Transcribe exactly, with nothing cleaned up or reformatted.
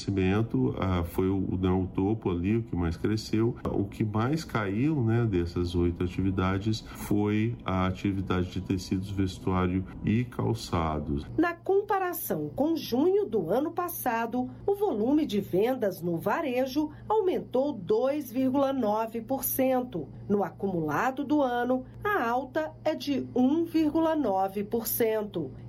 crescimento ah, foi o, né, o topo ali, o que mais cresceu. O que mais caiu, né, dessas oito atividades foi a atividade de tecidos, vestuário e calçados. Na comparação com junho do ano passado, o volume de vendas no varejo aumentou dois vírgula nove por cento. No acumulado do ano, a alta é de um vírgula nove por cento.